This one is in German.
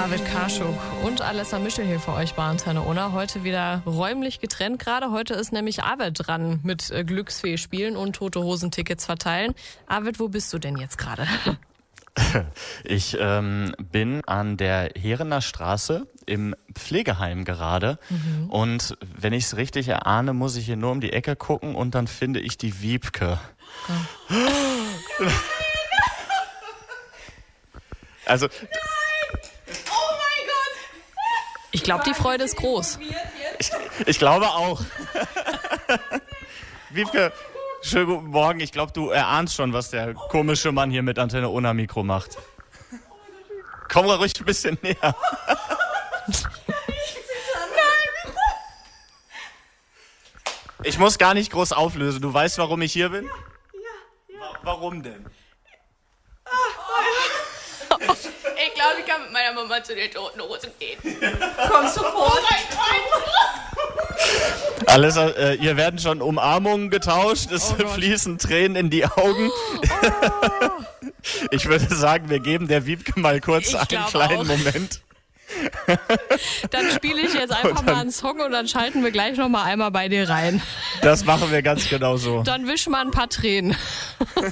Arvid Kaschuk und Alessa Mischel hier für euch bei Antenne Unna. Heute wieder räumlich getrennt gerade. Heute ist nämlich Arvid dran mit Glücksfee spielen und Tote Hosen Tickets verteilen. Arvid, wo bist du denn jetzt gerade? Ich bin an der Heerener Straße im Pflegeheim gerade. Und wenn ich es richtig erahne, muss ich hier nur um die Ecke gucken und dann finde ich die Wiebke. Ja. Also... Ich glaube, die Freude ist groß. Ich glaube auch. Wiebke, schönen guten Morgen. Ich glaube, du erahnst schon, was der komische Mann hier mit Antenne Unna Mikro macht. Komm ruhig ein bisschen näher. Ich muss gar nicht groß auflösen. Du weißt, warum ich hier bin? Ja. Warum denn? Ich glaube, ich kann mit meiner Mama zu den Toten Hosen gehen. Kommst du vor? Alessa, ihr werden schon Umarmungen getauscht, es fließen Tränen in die Augen. Ich würde sagen, wir geben der Wiebke mal kurz einen kleinen Moment. Dann spiele ich jetzt einfach mal einen Song und dann schalten wir gleich noch mal einmal bei dir rein. Das machen wir ganz genau so. Dann wisch mal ein paar Tränen.